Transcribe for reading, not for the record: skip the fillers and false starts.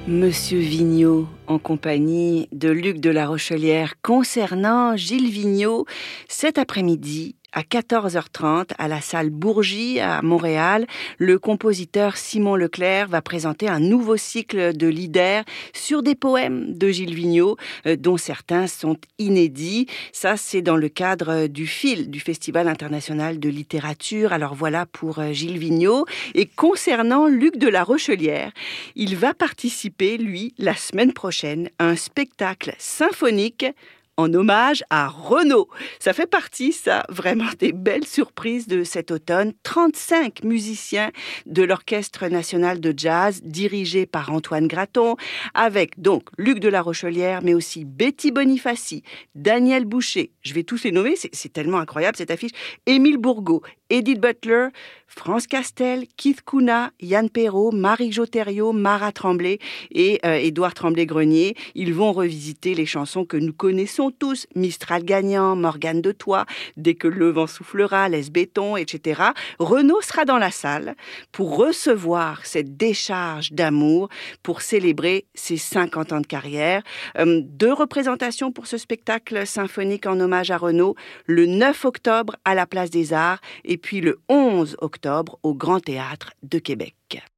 Monsieur Vigneault, en compagnie de Luc de la Rochelière, concernant Gilles Vigneault, cet après-midi, à 14h30, à la salle Bourgie à Montréal, le compositeur Simon Leclerc va présenter un nouveau cycle de lieder sur des poèmes de Gilles Vigneault, dont certains sont inédits. Ça, c'est dans le cadre du FIL, du Festival international de littérature. Alors voilà pour Gilles Vigneault. Et concernant Luc de la Rochelière, il va participer, lui, la semaine prochaine, à un spectacle symphonique en hommage à Renaud. Ça fait partie, ça, vraiment des belles surprises de cet automne. 35 musiciens de l'Orchestre national de jazz, dirigé par Antoine Graton, avec donc Luc de la Rochelière, mais aussi Betty Bonifaci, Daniel Boucher, je vais tous les nommer, c'est tellement incroyable cette affiche, Émile Bourgault, Edith Butler, France Castel, Keith Kuna, Yann Perrault, Marie-Jo Thériault, Marat Tremblay et Édouard Tremblay-Grenier. Ils vont revisiter les chansons que nous connaissons tous, Mistral gagnant, Morgane de Troyes, Dès que le vent soufflera, Laisse béton, etc. Renaud sera dans la salle pour recevoir cette décharge d'amour, pour célébrer ses 50 ans de carrière. 2 représentations pour ce spectacle symphonique en hommage à Renaud, le 9 octobre à la Place des Arts et puis le 11 octobre au Grand Théâtre de Québec.